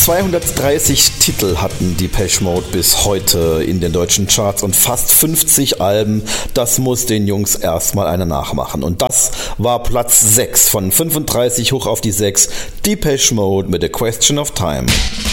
230 Titel hatten Depeche Mode bis heute in den deutschen Charts und fast 50 Alben. Das muss den Jungs erstmal einer nachmachen. Und das war Platz 6 von 35 hoch auf die 6. Depeche Mode mit A Question of Time.